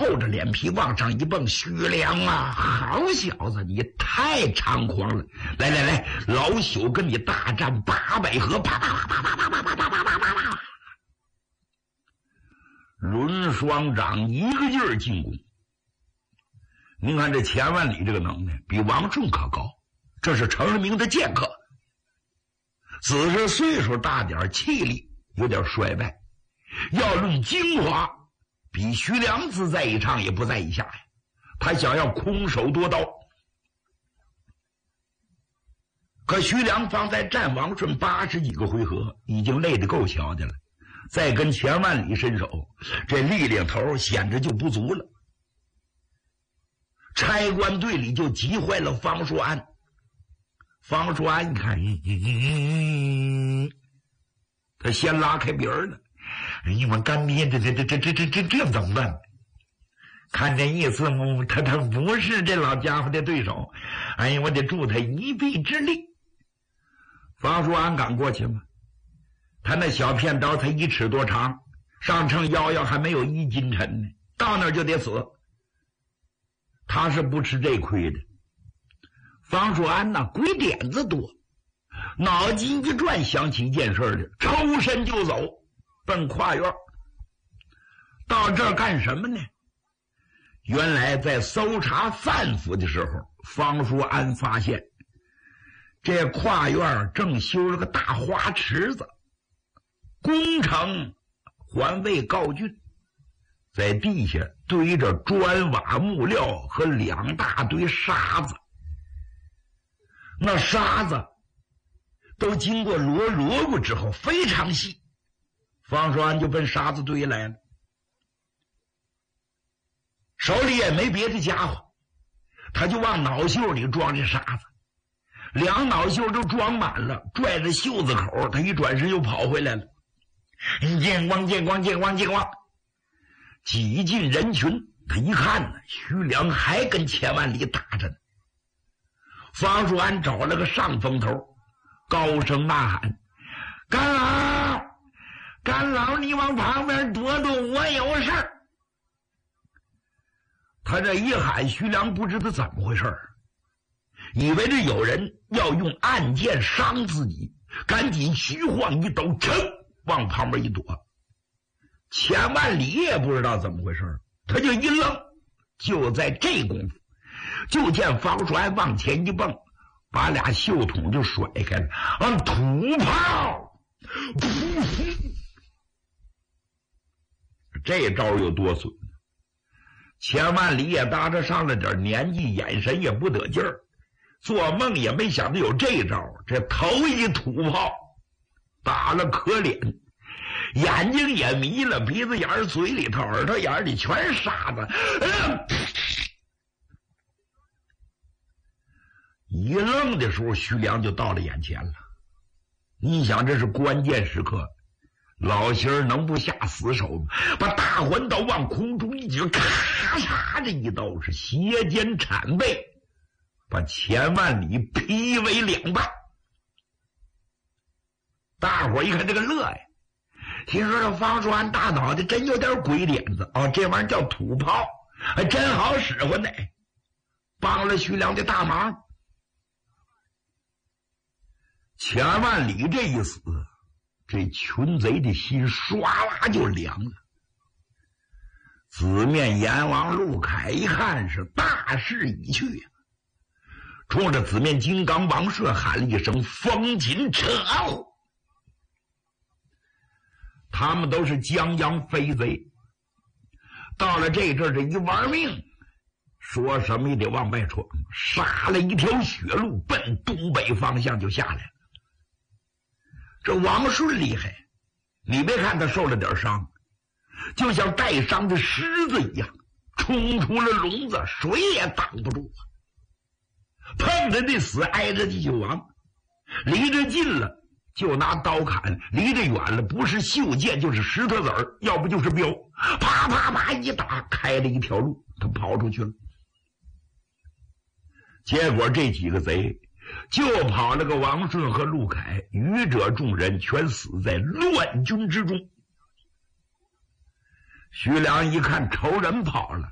厚着脸皮往上一蹦：“徐良啊，好小子，你太猖狂了！来来来，老朽跟你大战800合！”啪啪啪啪啪啪啪啪啪啪啪啪，抡双掌一个劲儿进攻。您看这钱万里这个能耐比王顺可高，这是成了名的剑客。只是岁数大点，气力有点衰败，要论精华，比徐良自在一场也不在一下呀。他想要空手夺刀，可徐良方才战王顺80几个回合，已经累得够瞧的了，再跟钱万里伸手，这力量头显着就不足了。差官队里就急坏了方叔安。方叔安一看，他先拉开别人了。哎呀，我干爹，这怎么办？看这意思，他不是这老家伙的对手。哎呀，我得助他一臂之力。方叔安敢过去吗？他那小片刀才1尺多长，上秤腰还没有1斤沉呢，到那儿就得死。他是不吃这亏的。方叔安呐，鬼点子多，脑筋一转，想起一件事来，抽身就走，奔跨院。到这儿干什么呢？原来在搜查范府的时候，方叔安发现这跨院正修了个大花池子，工程还未告竣，在地下堆着砖瓦木料和2大堆沙子。那沙子都经过锣鼓之后非常细，方叔安就奔沙子堆来了，手里也没别的家伙，他就往脑袖里装这沙子，2脑袖都装满了，拽着袖子口，他一转身又跑回来了。见光！挤进人群，他一看呢，徐良还跟钱万里打着呢。方叔安找了个上风头，高声呐喊：“干老，你往旁边躲躲，我有事儿。”他这一喊，徐良不知道怎么回事，以为这有人要用暗箭伤自己，赶紧虚晃一抖，噌往旁边一躲。钱万里也不知道怎么回事，他就一愣。就在这功夫，就见方叔安往前一蹦，把2袖筒就甩开了，土炮！这招有多损！钱万里也搭着上了点年纪，眼神也不得劲儿，做梦也没想到有这招。这头一土炮打了可脸，眼睛也迷了，鼻子眼嘴里头耳朵眼里全是沙子。一愣的时候，徐良就到了眼前了。你想这是关键时刻，老仙儿能不下死手吗？把大环刀往空中一举，咔嚓，这一刀是斜肩铲背，把钱万里劈为2半。大伙一看这个乐呀，听说这方叔安大脑袋真有点鬼点子这玩意儿叫土炮，还真好使唤呢，帮了徐良的大忙。钱万里这一死，这群贼的心唰啦就凉了。紫面阎王陆凯一看是大势已去呀，冲着紫面金刚王顺喊了一声：“风紧撤！”他们都是江洋飞贼，到了这阵儿，这一玩命，说什么也得往外闯，杀了一条血路，奔东北方向就下来了。这王顺厉害，你别看他受了点伤，就像带伤的狮子一样，冲出了笼子，谁也挡不住碰着的死，挨着的就亡。离着近了就拿刀砍，离着远了不是袖剑就是石头子儿，要不就是镖，啪啪啪一打，开了一条路，他跑出去了。结果这几个贼就跑了个王顺和陆凯，余者众人全死在乱军之中。徐良一看仇人跑了，